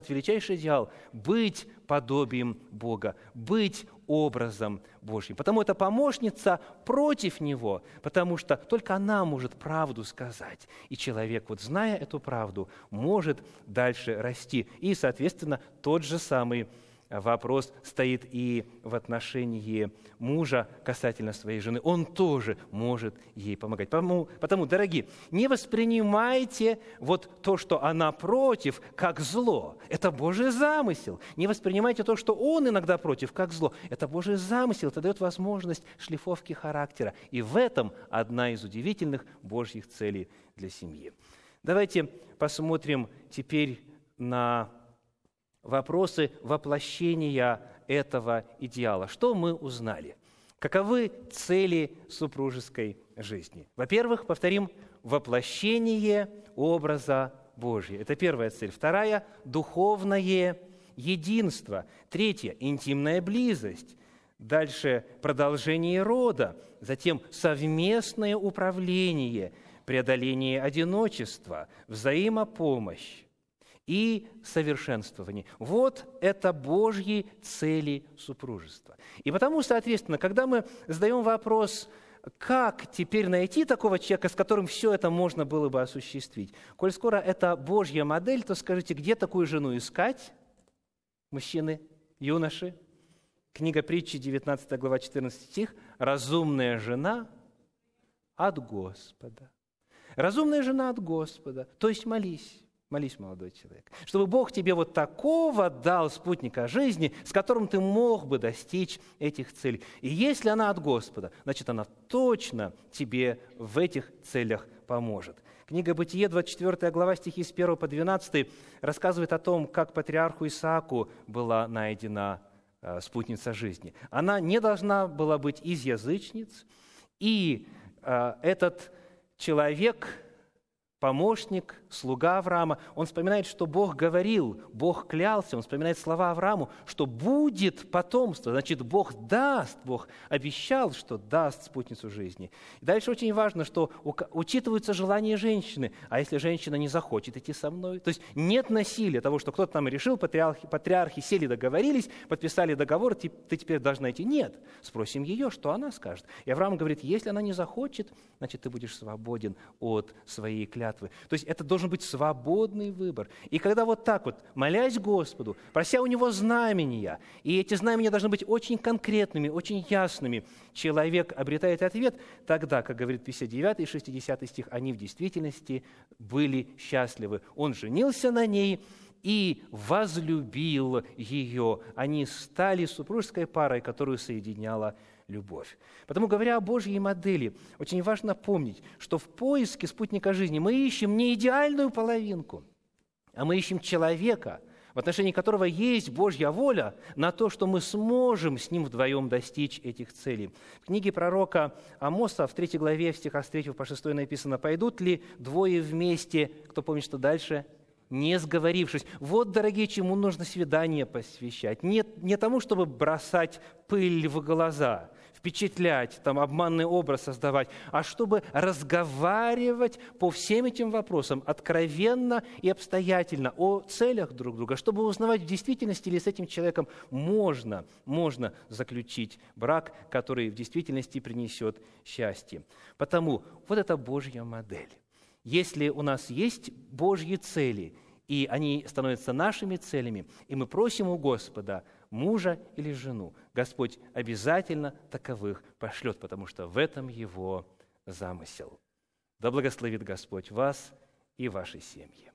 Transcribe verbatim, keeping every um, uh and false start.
величайший идеал – быть подобием Бога, быть образом Божьим. Потому эта помощница против него, потому что только она может правду сказать. И человек, вот зная эту правду, может дальше расти. И, соответственно, тот же самый вопрос стоит и в отношении мужа касательно своей жены. Он тоже может ей помогать. Потому, потому, дорогие, не воспринимайте вот то, что она против, как зло. Это Божий замысел. Не воспринимайте то, что он иногда против, как зло. Это Божий замысел. Это дает возможность шлифовки характера. И в этом одна из удивительных Божьих целей для семьи. Давайте посмотрим теперь на вопросы воплощения этого идеала. Что мы узнали? Каковы цели супружеской жизни? Во-первых, повторим, воплощение образа Божьего. Это первая цель. Вторая – духовное единство. Третья – интимная близость. Дальше – продолжение рода. Затем совместное управление, преодоление одиночества, взаимопомощь и совершенствование. Вот это Божьи цели супружества. И потому, соответственно, когда мы задаем вопрос, как теперь найти такого человека, с которым все это можно было бы осуществить, коль скоро это Божья модель, то скажите, где такую жену искать? Мужчины, юноши. Книга Притчи, девятнадцатая глава, четырнадцатый стих. «Разумная жена от Господа». Разумная жена от Господа, то есть молись. Молись, молодой человек, чтобы Бог тебе вот такого дал спутника жизни, с которым ты мог бы достичь этих целей. И если она от Господа, значит, она точно тебе в этих целях поможет. Книга Бытие, двадцать четвёртая глава, стихи с первого по двенадцатый, рассказывает о том, как патриарху Исааку была найдена э, спутница жизни. Она не должна была быть из язычниц, и э, этот человек, помощник, слуга Авраама, он вспоминает, что Бог говорил, Бог клялся, он вспоминает слова Аврааму, что будет потомство, значит, Бог даст, Бог обещал, что даст спутницу жизни. И дальше очень важно, что учитываются желания женщины, а если женщина не захочет идти со мной, то есть нет насилия того, что кто-то там решил, патриархи, патриархи сели, договорились, подписали договор, ты, ты теперь должна идти. Нет, спросим ее, что она скажет. И Авраам говорит, если она не захочет, значит, ты будешь свободен от своей клятвы. То есть это должен быть свободный выбор. И когда вот так вот, молясь Господу, прося у Него знамения, и эти знамения должны быть очень конкретными, очень ясными, человек обретает ответ, тогда, как говорит пятьдесят девятый и шестидесятый стих, они в действительности были счастливы. Он женился на ней и возлюбил ее. Они стали супружеской парой, которую соединяла любовь. Потому, говоря о Божьей модели, очень важно помнить, что в поиске спутника жизни мы ищем не идеальную половинку, а мы ищем человека, в отношении которого есть Божья воля на то, что мы сможем с ним вдвоем достичь этих целей. В книге пророка Амоса в третьей главе, в стихах с третьего по шестой написано, «Пойдут ли двое вместе?» Кто помнит, что дальше? Не сговорившись. Вот, дорогие, чему нужно свидание посвящать. Не, не тому, чтобы бросать пыль в глаза, впечатлять, там, обманный образ создавать, а чтобы разговаривать по всем этим вопросам откровенно и обстоятельно о целях друг друга, чтобы узнавать, в действительности ли с этим человеком можно, можно заключить брак, который в действительности принесет счастье. Потому вот это Божья модель. Если у нас есть Божьи цели, и они становятся нашими целями, и мы просим у Господа мужа или жену, Господь обязательно таковых пошлет, потому что в этом Его замысел. Да благословит Господь вас и ваши семьи.